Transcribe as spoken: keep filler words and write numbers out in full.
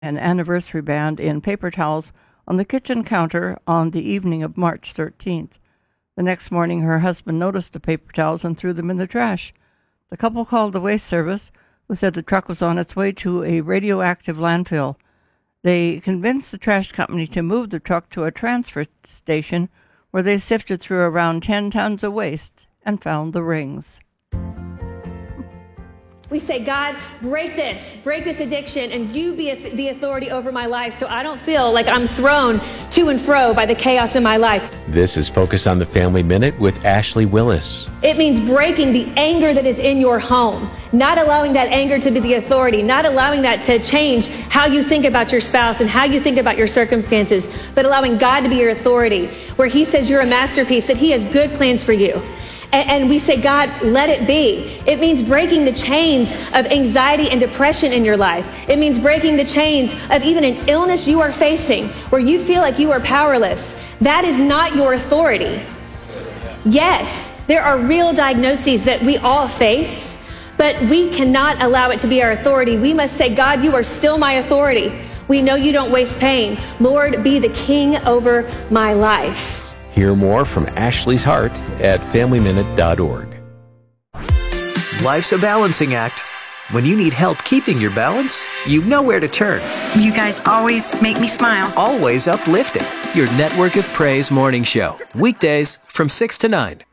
an anniversary band in paper towels on the kitchen counter on the evening of March thirteenth. The next morning, her husband noticed the paper towels and threw them in the trash. The couple called the waste service, who said the truck was on its way to a radioactive landfill. They convinced the trash company to move the truck to a transfer station where they sifted through around ten tons of waste and found the rings. We say, God, break this, break this addiction, and you be the authority over my life so I don't feel like I'm thrown to and fro by the chaos in my life. This is Focus on the Family Minute with Ashley Willis. It means breaking the anger that is in your home, not allowing that anger to be the authority, not allowing that to change how you think about your spouse and how you think about your circumstances, but allowing God to be your authority, where he says you're a masterpiece, that he has good plans for you. And we say, God, let it be. It means breaking the chains of anxiety and depression in your life. It means breaking the chains of even an illness you are facing where you feel like you are powerless. That is not your authority. Yes, there are real diagnoses that we all face, but we cannot allow it to be our authority. We must say, God, you are still my authority. We know you don't waste pain. Lord, be the king over my life. Hear more from Ashley's heart at family minute dot org. Life's a balancing act. When you need help keeping your balance, you know where to turn. You guys always make me smile. Always uplifting. Your Network of Praise morning show. Weekdays from six to nine.